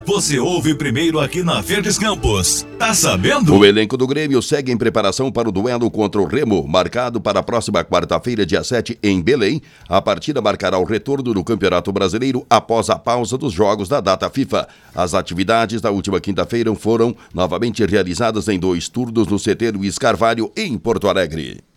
você ouve primeiro aqui na Verdes Campos. Tá sabendo? O elenco do Grêmio segue em preparação para o duelo contra o Remo, marcado para a próxima quarta-feira, dia 7, em Belém. A partida marcará o retorno do Campeonato Brasileiro após a pausa dos jogos da data FIFA. As atividades da última quinta-feira foram novamente realizadas em 2 turnos no CT Luiz Carvalho, em Porto Alegre.